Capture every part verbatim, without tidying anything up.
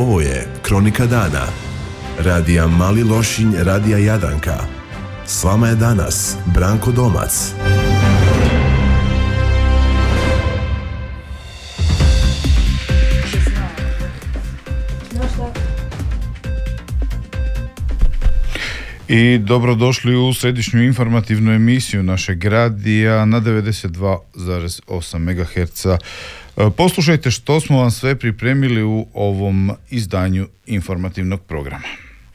Ovo je Kronika dana. Radija Mali Lošinj, Radija Jadanka. S vama je danas Branko Domac. I dobrodošli u središnju informativnu emisiju našeg radija na devedeset dva zarez osam megaherca. Poslušajte što smo vam sve pripremili u ovom izdanju informativnog programa.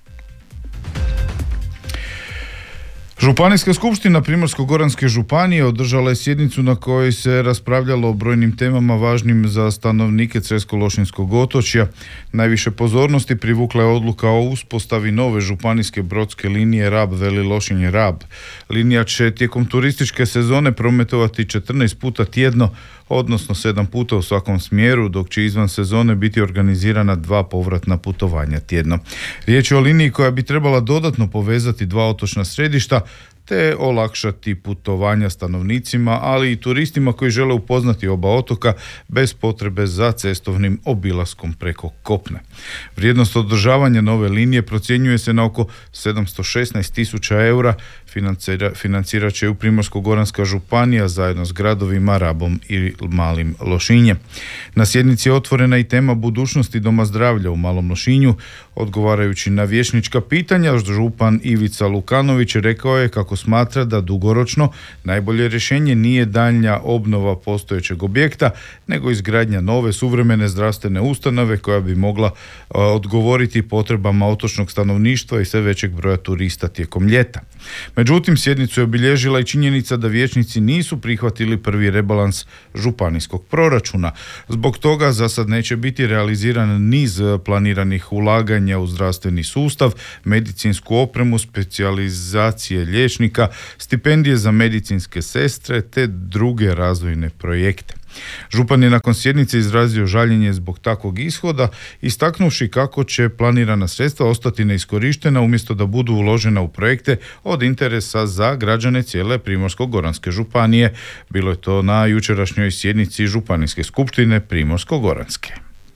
Županijska skupština Primorsko-goranske županije održala je sjednicu na kojoj se raspravljalo o brojnim temama važnim za stanovnike Cresko-Lošinjskog otočja. Najviše pozornosti privukla je odluka o uspostavi nove županijske brodske linije Rab-Veli Lošinj-Rab. Linija će tijekom turističke sezone prometovati četrnaest puta tjedno, odnosno sedam puta u svakom smjeru, dok će izvan sezone biti organizirana dva povratna putovanja tjedno. Riječ je o liniji koja bi trebala dodatno povezati dva otočna središta te olakšati putovanja stanovnicima, ali i turistima koji žele upoznati oba otoka bez potrebe za cestovnim obilaskom preko kopna. Vrijednost održavanja nove linije procjenjuje se na oko sedamsto šesnaest tisuća eura, financira, financirat će u Primorsko-goranska županija zajedno s gradovima Rabom i Malim Lošinjem. Na sjednici je otvorena i tema budućnosti Doma zdravlja u Malom Lošinju. Odgovarajući na vijećnička pitanja, župan Ivica Lukanović rekao je kako smatra da dugoročno najbolje rješenje nije daljnja obnova postojećeg objekta, nego izgradnja nove suvremene zdravstvene ustanove koja bi mogla a, odgovoriti potrebama otočnog stanovništva i sve većeg broja turista tijekom ljeta. Međutim, sjednicu je obilježila i činjenica da vijećnici nisu prihvatili prvi rebalans županijskog proračuna. Zbog toga za sad neće biti realiziran niz planiranih ulaganja u zdravstveni sustav, medicinsku opremu, specijalizacije liječnika, stipendije za medicinske sestre te druge razvojne projekte. Župan je nakon sjednice izrazio žaljenje zbog takvog ishoda, istaknuvši kako će planirana sredstva ostati neiskorištena umjesto da budu uložena u projekte od interesa za građane cijele Primorsko-goranske županije. Bilo je to na jučerašnjoj sjednici Županijske skupštine Primorsko-goranske.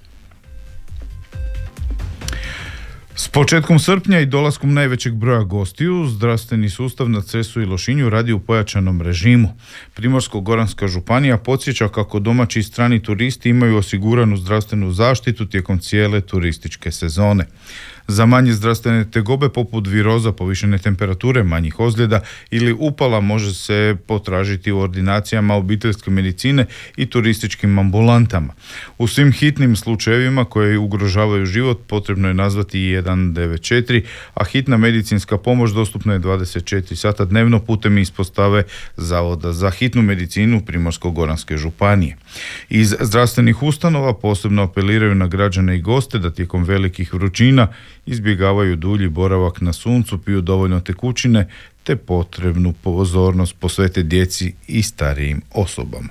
S početkom srpnja i dolaskom najvećeg broja gostiju, zdravstveni sustav na Cresu i Lošinju radi u pojačanom režimu. Primorsko-goranska županija podsjeća kako domaći i strani turisti imaju osiguranu zdravstvenu zaštitu tijekom cijele turističke sezone. Za manje zdravstvene tegobe poput viroza, povišene temperature, manjih ozljeda ili upala može se potražiti u ordinacijama obiteljske medicine i turističkim ambulantama. U svim hitnim slučajevima koji ugrožavaju život potrebno je nazvati jedan devet četiri, a hitna medicinska pomoć dostupna je dvadeset četiri sata dnevno putem ispostave Zavoda za hitnu medicinu Primorsko-goranske županije. Iz zdravstvenih ustanova posebno apeliraju na građane i goste da tijekom velikih vrućina izbjegavaju dulji boravak na suncu, piju dovoljno tekućine te potrebnu pozornost posvete djeci i starijim osobama.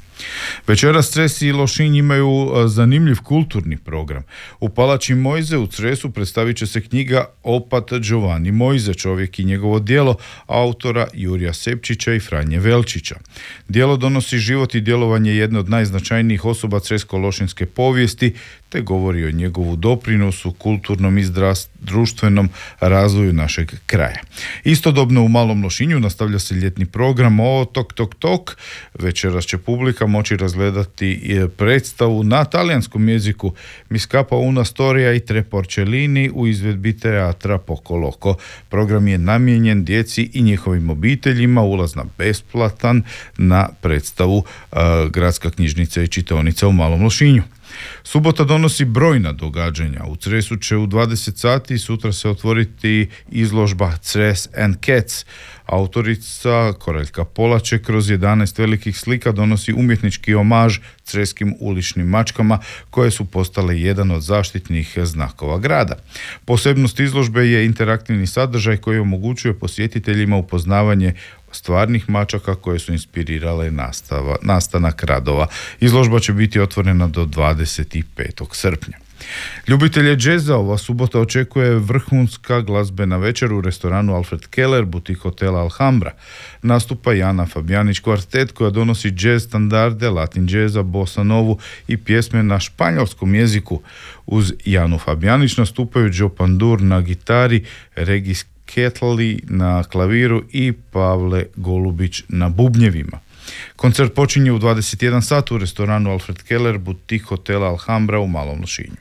Večeras Cres i Lošinj imaju zanimljiv kulturni program. U Palači Mojze u Cresu predstavit će se knjiga Opat Giovanni Mojze, čovjek i njegovo djelo, autora Jurija Sepčića i Franje Velčića. Djelo donosi život i djelovanje jedne od najznačajnijih osoba cresko-lošinjske povijesti, te govori o njegovu doprinosu kulturnom i društvenom razvoju našeg kraja. Istodobno u Malom Lošinju nastavlja se ljetni program o Tok Tok Tok. Večeras će publika moći razgledati predstavu na talijanskom jeziku Mi scappa una storia i tre porcellini u izvedbi teatra Poco Loco. Program je namijenjen djeci i njihovim obiteljima, ulaz na besplatan na predstavu uh, Gradska knjižnica i čitaonica u Malom Lošinju. Subota donosi brojna događanja. U Cresu će u dvadeset sati sutra se otvoriti izložba Cres and Cats. Autorica Koraljka Polače kroz jedanaest velikih slika donosi umjetnički omaž creskim uličnim mačkama koje su postale jedan od zaštitnih znakova grada. Posebnost izložbe je interaktivni sadržaj koji omogućuje posjetiteljima upoznavanje stvarnih mačaka koje su inspirirale nastava, nastanak radova. Izložba će biti otvorena do dvadeset petog srpnja. Ljubitelje džeza ova subota očekuje vrhunska glazbena večer u restoranu Alfred Keller, butik hotela Alhambra. Nastupa Jana Fabijanić kvartet koja donosi džez standarde, latin džeza, bossa novu i pjesme na španjolskom jeziku. Uz Janu Fabijanić nastupaju Joe Pandur na gitari, Regis Ketli na klaviru i Pavle Golubić na bubnjevima. Koncert počinje u dvadeset jedan sat u restoranu Alfred Keller, butik hotela Alhambra u Malom Lošinju.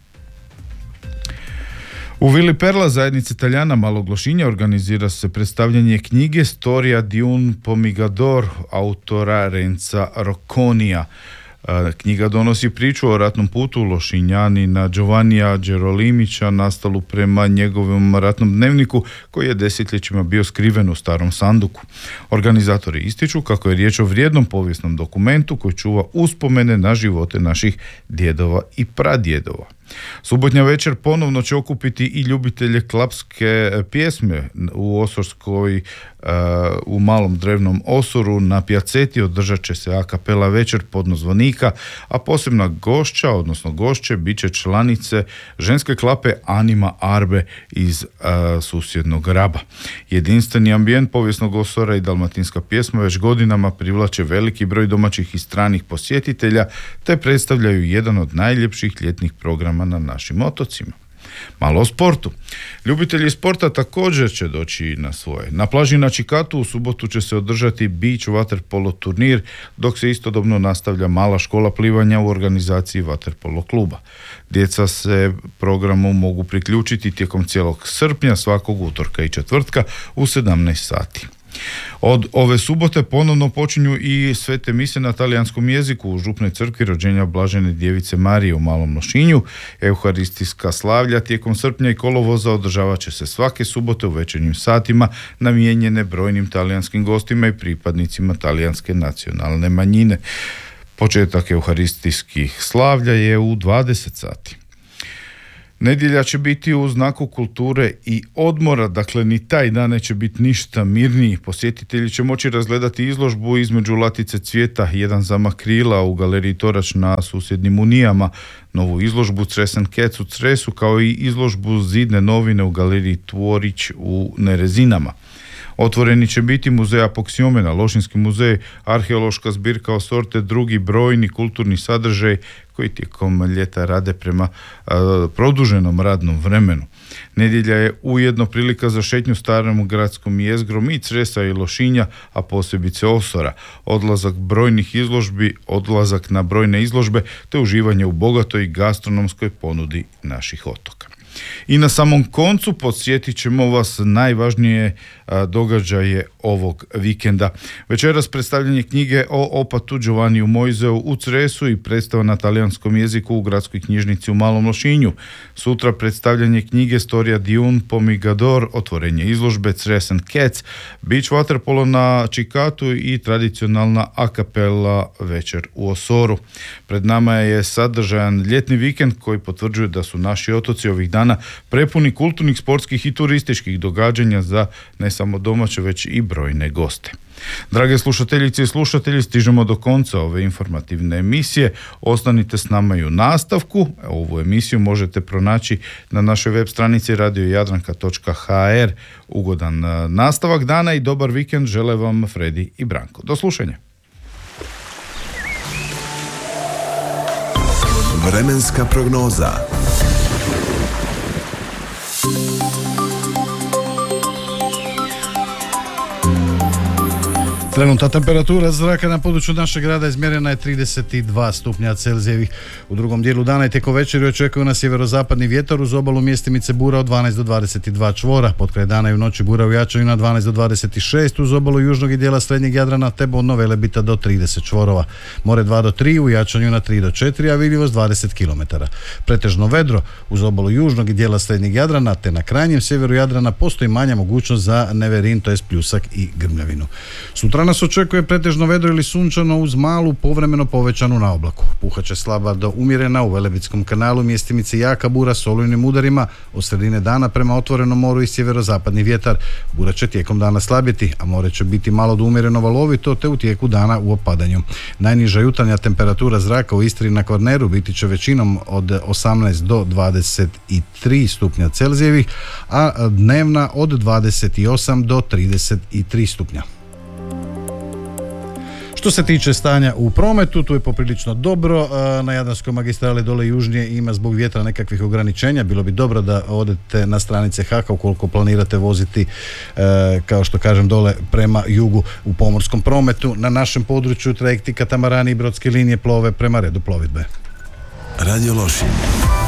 U Vili Perla zajednice Taljana Malog Lošinja organizira se predstavljanje knjige Storia di un Pomigador autora Renza Rocconija. Knjiga donosi priču o ratnom putu Lošinjanina Giovannija Đerolimića nastalu prema njegovom ratnom dnevniku koji je desetljećima bio skriven u starom sanduku. Organizatori ističu kako je riječ o vrijednom povijesnom dokumentu koji čuva uspomene na živote naših djedova i pradjedova. Subotnja večer ponovno će okupiti i ljubitelje klapske pjesme u Osorskoj, uh, u Malom Drevnom Osoru. Na Pjaceti održat će se a kapela večer podno zvonika, a posebna gošća, odnosno gošće, bit će članice ženske klape Anima Arbe iz uh, susjednog Raba. Jedinstveni ambijent povijesnog Osora i dalmatinska pjesma već godinama privlače veliki broj domaćih i stranih posjetitelja, te predstavljaju jedan od najljepših ljetnih programa na našim otocima. Malo o sportu. Ljubitelji sporta također će doći na svoje. Na plaži na Čikatu u subotu će se održati beach waterpolo turnir, dok se istodobno nastavlja mala škola plivanja u organizaciji waterpolo kluba. Djeca se programu mogu priključiti tijekom cijelog srpnja, svakog utorka i četvrtka u sedamnaest sati. Od ove subote ponovno počinju i svete mise na talijanskom jeziku u župnoj crkvi rođenja Blažene djevice Marije u Malom Lošinju. Euharistijska slavlja tijekom srpnja i kolovoza održavat će se svake subote u večernjim satima, namijenjene brojnim talijanskim gostima i pripadnicima talijanske nacionalne manjine. Početak euharistijskih slavlja je u dvadeset sati. Nedjelja će biti u znaku kulture i odmora, dakle ni taj dan neće biti ništa mirniji. Posjetitelji će moći razgledati izložbu između latice cvijeta, jedan zamah krila u galeriji Torač na susjednim Unijama, novu izložbu Cresen Kec u Cresu, kao i izložbu Zidne novine u galeriji Tvorić u Nerezinama. Otvoreni će biti muzej Apoksiomena, Lošinski muzej, arheološka zbirka Osor te drugi brojni kulturni sadržaj koji tijekom ljeta rade prema a, produženom radnom vremenu. Nedjelja je ujedno prilika za šetnju starom gradskom jezgrom i Cresa i Lošinja, a posebice Osora, odlazak brojnih izložbi, odlazak na brojne izložbe te uživanje u bogatoj gastronomskoj ponudi naših otoka. I na samom koncu podsjetit ćemo vas najvažnije a, događaje ovog vikenda. Večeras predstavljanje knjige o opatu Giovanniju Mojzeu u Cresu i predstava na talijanskom jeziku u gradskoj knjižnici u Malom Lošinju. Sutra predstavljanje knjige Storia di un Pomigador, otvorenje izložbe Cresen Kec, beach waterpolo na Čikatu i tradicionalna a kapela večer u Osoru. Pred nama je sadržajan ljetni vikend koji potvrđuje da su naši otoci ovih dana prepuni kulturnih, sportskih i turističkih događanja za ne samo domaće, već i brojne goste. Drage slušateljice i slušatelji, stižemo do konca ove informativne emisije. Ostanite s nama i u nastavku. Ovu emisiju možete pronaći na našoj web stranici radio jadranka točka ha er. Ugodan nastavak dana i dobar vikend žele vam Fredi i Branko. Do slušanja. Vremenska prognoza. Trenutna temperatura zraka na području našeg grada izmjerena je trideset dva stupnja Celzijevih. U drugom dijelu dana i tijekom večeri očekuje na sjeverozapadni vjetar, uz obalu mjestimice bura od dvanaest do dvadeset dva čvora. Pod kraj dana i u noći bura u jačanju na dvanaest do dvadeset šest, uz obalu južnog i dijela srednjeg Jadrana te Bodno Velebita do trideset čvorova. More dva do tri, u jačanju na tri do četiri, a vidljivost dvadeset kilometara. Pretežno vedro uz obalu južnog i dijela srednjeg Jadrana te na krajnjem sjeveru Jadrana postoji manja mogućnost za neverin, to jest pljusak i grmljavinu. Sutra Sutra nas očekuje pretežno vedro ili sunčano uz malu povremeno povećanu naoblaku. Puhaće slaba do umjerena u Velebitskom kanalu, mjestimice jaka bura s olujnim udarima, od sredine dana prema otvorenom moru i sjeverozapadni vjetar. Bura će tijekom dana slabiti, a more će biti malo do umjereno valovito te u tijeku dana u opadanju. Najniža jutarnja temperatura zraka u Istri i na Kvarneru biti će većinom od osamnaest do dvadeset tri stupnja Celzijevih, a dnevna od dvadeset osam do trideset tri stupnja. Što se tiče stanja u prometu, tu je poprilično dobro. Na Jadranskoj magistrali dole južnije ima zbog vjetra nekakvih ograničenja. Bilo bi dobro da odete na stranice H A K-a ukoliko planirate voziti, kao što kažem, dole prema jugu u pomorskom prometu. Na našem području trajekti, katamarani i brodske linije plove prema redu plovidbe. Radio Lošinj